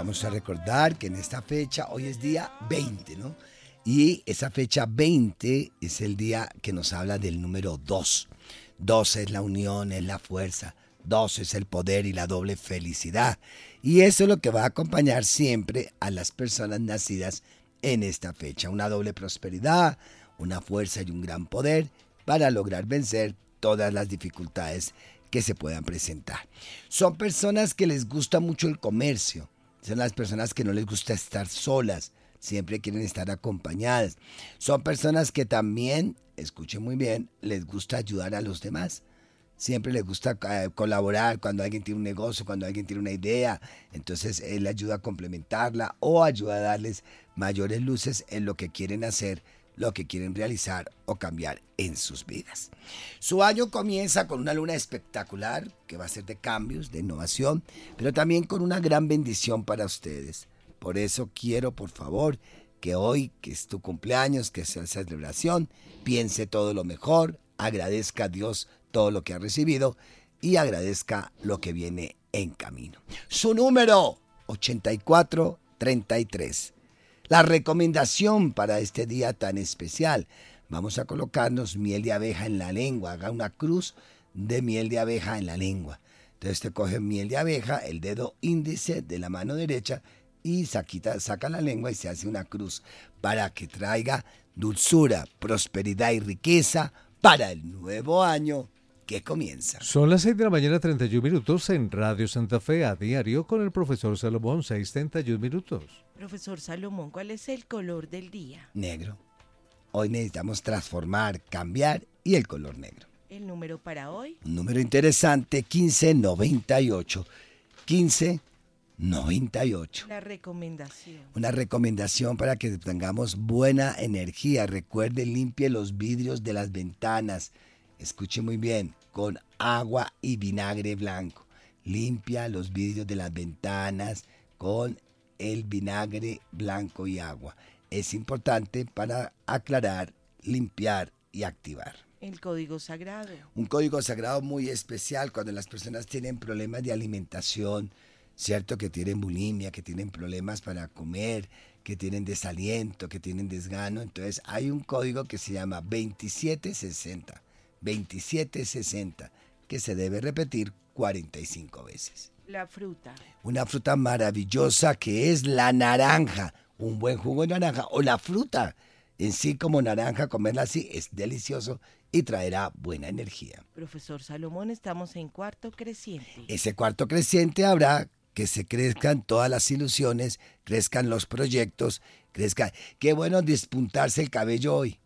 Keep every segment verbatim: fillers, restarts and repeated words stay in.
vamos a recordar que en esta fecha, hoy es día veinte, ¿no? Y esa fecha veinte es el día que nos habla del número dos. dos es la unión, es la fuerza. dos es el poder y la doble felicidad. Y eso es lo que va a acompañar siempre a las personas nacidas en esta fecha. Una doble prosperidad, una fuerza y un gran poder para lograr vencer todas las dificultades que se puedan presentar. Son personas que les gusta mucho el comercio. Son las personas que no les gusta estar solas. Siempre quieren estar acompañadas. Son personas que también, escuchen muy bien, les gusta ayudar a los demás. Siempre les gusta eh, colaborar cuando alguien tiene un negocio, cuando alguien tiene una idea. Entonces él ayuda a complementarla o ayuda a darles mayores luces en lo que quieren hacer, lo que quieren realizar o cambiar en sus vidas. Su año comienza con una luna espectacular que va a ser de cambios, de innovación, pero también con una gran bendición para ustedes. Por eso quiero, por favor, que hoy, que es tu cumpleaños, que sea esa celebración, piense todo lo mejor, agradezca a Dios todo lo que ha recibido y agradezca lo que viene en camino. Su número, ochenta y cuatro treinta y tres. La recomendación para este día tan especial. Vamos a colocarnos miel de abeja en la lengua. Haga una cruz de miel de abeja en la lengua. Entonces te coge miel de abeja, el dedo índice de la mano derecha y saquita, saca la lengua y se hace una cruz para que traiga dulzura, prosperidad y riqueza para el nuevo año que comienza. Son las seis de la mañana, treinta y un minutos en Radio Santa Fe a diario con el profesor Salomón, seis treinta y un minutos. Profesor Salomón, ¿cuál es el color del día? Negro. Hoy necesitamos transformar, cambiar y el color negro. ¿El número para hoy? Un número interesante, quince noventa y ocho. quince noventa y ocho. La recomendación. Una recomendación para que tengamos buena energía. Recuerde, limpie los vidrios de las ventanas. Escuche muy bien, con agua y vinagre blanco. Limpia los vidrios de las ventanas con el vinagre blanco y agua. Es importante para aclarar, limpiar y activar. El código sagrado. Un código sagrado muy especial cuando las personas tienen problemas de alimentación, ¿cierto? Que tienen bulimia, que tienen problemas para comer, que tienen desaliento, que tienen desgano. Entonces hay un código que se llama veintisiete sesenta. veintisiete sesenta, que se debe repetir cuarenta y cinco veces. La fruta. Una fruta maravillosa que es la naranja. Un buen jugo de naranja o la fruta en sí como naranja, comerla así es delicioso y traerá buena energía. Profesor Salomón, estamos en cuarto creciente. Ese cuarto creciente habrá que se crezcan todas las ilusiones, crezcan los proyectos, crezcan. Qué bueno despuntarse el cabello hoy.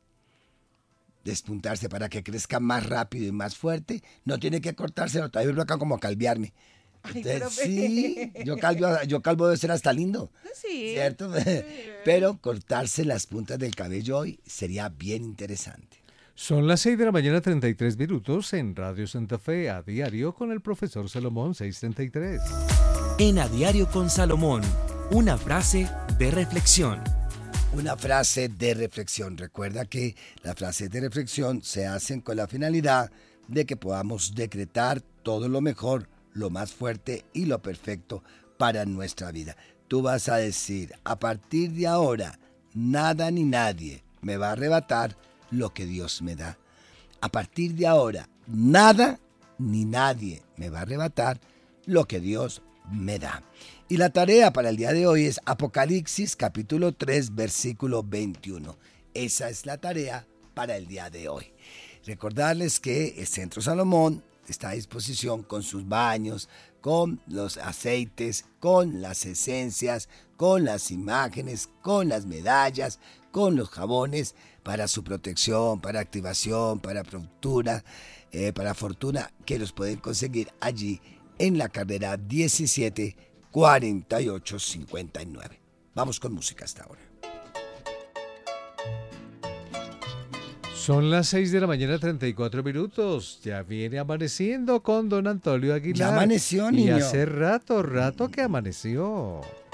Despuntarse para que crezca más rápido y más fuerte. No tiene que cortárselo, todavía me acá como calviarme. Entonces, Ay, sí, yo calvo, yo calvo debe ser hasta lindo. Sí. ¿Cierto? Pero cortarse las puntas del cabello hoy sería bien interesante. Son las seis de la mañana, treinta y tres minutos en Radio Santa Fe a diario con el profesor Salomón, seis treinta y tres. En A Diario con Salomón, una frase de reflexión. Una frase de reflexión. Recuerda que las frases de reflexión se hacen con la finalidad de que podamos decretar todo lo mejor, lo más fuerte y lo perfecto para nuestra vida. Tú vas a decir, a partir de ahora, nada ni nadie me va a arrebatar lo que Dios me da. A partir de ahora, nada ni nadie me va a arrebatar lo que Dios me da. Y la tarea para el día de hoy es Apocalipsis capítulo tres, versículo veintiuno. Esa es la tarea para el día de hoy. Recordarles que el Centro Salomón está a disposición con sus baños, con los aceites, con las esencias, con las imágenes, con las medallas, con los jabones para su protección, para activación, para fortuna, eh, para fortuna, que los pueden conseguir allí en la carrera diecisiete cuarenta y ocho cincuenta y nueve. Vamos con música hasta ahora. Son las seis de la mañana, treinta y cuatro minutos. Ya viene amaneciendo con don Antonio Aguilar. Ya amaneció, Y niño. hace rato, rato que amaneció.